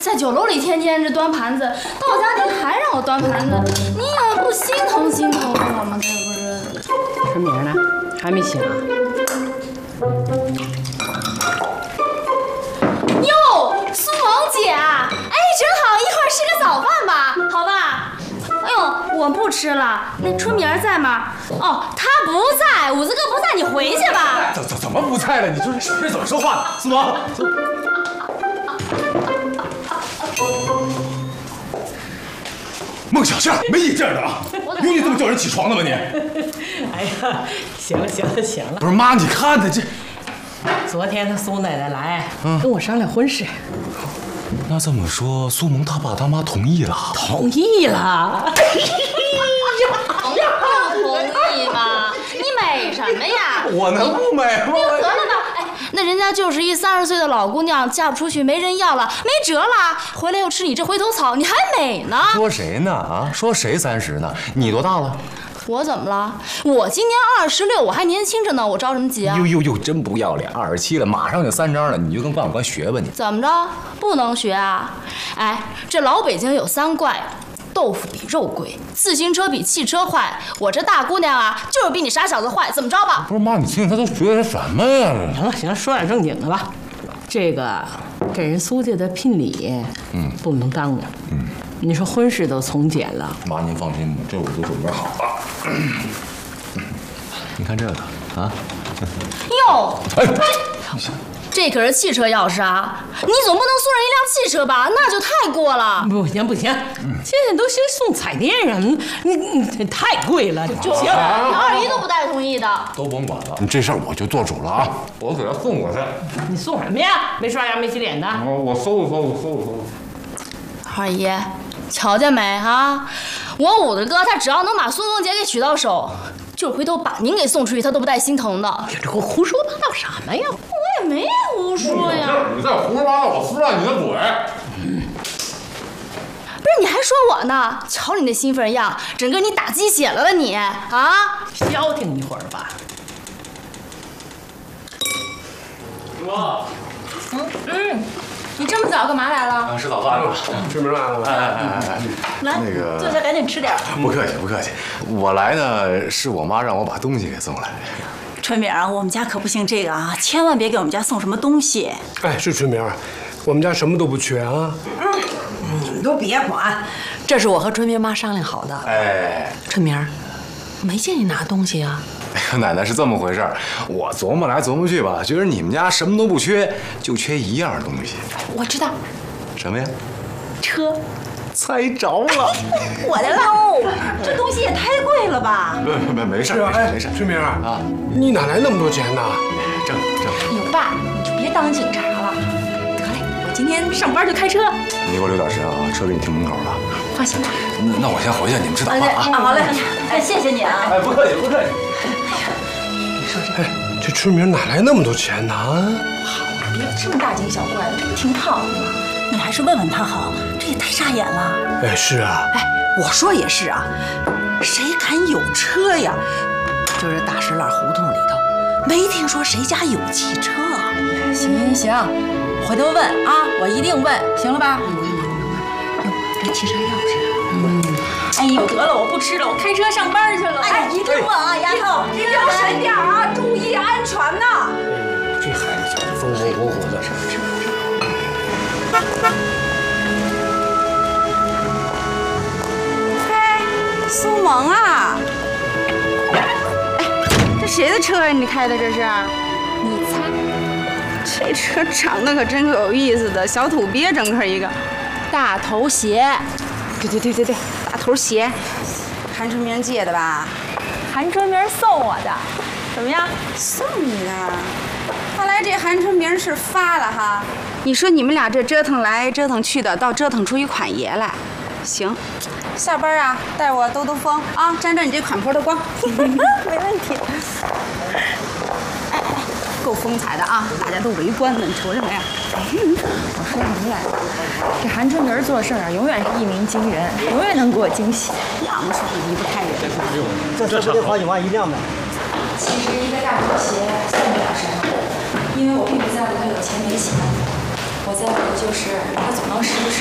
在酒楼里天天这端盘子，到家您还让我端盘子，你也不心疼我吗？这不是？ 春明呢？还没醒啊？ 哟，苏萌姐，哎，正好一会儿吃个早饭吧，好吧？哎呦，我不吃了。那春明在吗？哦，他不在，五子哥不在，你回去吧。 怎么不在了？你这怎么说话呢？苏萌，孟小倩，没你这样的啊！有你这么叫人起床的吗你？ 哎呀，行了。 不是妈，你看他这， 昨天他苏奶奶来，跟我商量婚事。 那这么说，苏萌他爸他妈同意了？ 同意了。 同意吗？你美什么呀？ 我能不美吗？ 得了吧，哎，那人家就是一30岁的老姑娘，嫁不出去，没人要了，没辙了，回来又吃你这回头草，你还美呢？ 说谁呢？啊，说谁30呢？你多大了？ 我怎么了？我今年26，我还年轻着呢，我着什么急啊？ 哟，真不要脸！27了，马上就3张了，你就跟管管学吧你。 怎么着？不能学啊？哎，这老北京有3怪。豆腐比肉贵，自行车比汽车坏。我这大姑娘啊，就是比你傻小子坏，怎么着吧？ 不是妈，你听听他都学些什么呀？ 行了，说点正经的吧。这个给人苏家的聘礼，不能耽误。你说婚事都从简了， 妈您放心，这我都准备好了。你看这个啊。 哟， 哎。 这可是汽车钥匙啊！你总不能送人一辆汽车吧？那就太过了。 不行，现在都先送彩电上，你太贵了。 就行，你二姨都不带同意的。 都甭管了，你这事儿我就做主了啊！我给他送过去。 你送什么呀？没刷牙没洗脸的。 我搜搜。 二姨，瞧见没啊？我五子哥他只要能把苏萌姐给娶到手，就回头把您给送出去，他都不带心疼的。 你这胡说八道什么呀？ 我也没胡说呀。 你在胡说八道，我撕烂你的嘴！ 不是，你还说我呢？瞧你那兴奋样，整个你打鸡血了吧你啊！ 消停一会儿吧。 妈。 你这么早干嘛来了？ 吃早饭了。 春明来了。 哎， 来， 那个坐下赶紧吃点。 不客气。我来呢，是我妈让我把东西给送来。 春明啊，我们家可不兴这个啊，千万别给我们家送什么东西。 哎，是春明，我们家什么都不缺啊。 你们都别管，这是我和春明妈商量好的。 哎， 春明，没见你拿东西啊？ 哎呀，奶奶是这么回事儿，我琢磨来琢磨去吧，觉得你们家什么都不缺，就缺一样东西。 我知道， 什么呀？ 车。 猜着了。 我的喽，这东西也太贵了吧？ 没事没事。 春明啊，你哪来那么多钱呢？ 挣。 哎呦爸，你就别当警察了。得嘞，我今天上班就开车。 你给我留点时间啊，车给你停门口了。 放心吧。 那我先回去，你们吃早饭啊。 好嘞，哎，谢谢你啊。 哎，不客气。 你说这， 这春明哪来那么多钱呢？ 好了，别这么大惊小怪的，这不挺好的吗？你还是问问他好，这也太扎眼了。 哎，是啊。 哎，我说也是啊，谁敢有车呀？就是大石栏胡同里头，没听说谁家有汽车。行，回头问啊，我一定问，行了吧？ 哟，这汽车钥匙。哎呦，得了，我不吃了，我开车上班去了。哎，一定问啊，丫头，你小心点啊，注意安全呐。 这孩子小子风风火火的。 嘿，苏萌啊！哎，这谁的车呀？你开的这是？你猜？这车长得可真有意思的，小土鳖整个一个，大头鞋。对，大头鞋，韩春明借的吧？韩春明送我的，怎么样？送你的？看来这韩春明是发了哈。你说你们俩这折腾来折腾去的，倒折腾出一款爷来。行，下班啊，带我兜兜风啊，沾沾你这款坡的光。没问题。哎，够风采的啊，大家都围观呢，你瞅什么呀？我说什么来着？这韩春明做事啊，永远是一鸣惊人，永远能给我惊喜。要么说你离不开人。 这车不得好几万一辆呢？ 其实一个大头鞋算不了什么，因为我并不在乎他有钱没钱，我再有就是他总能时不时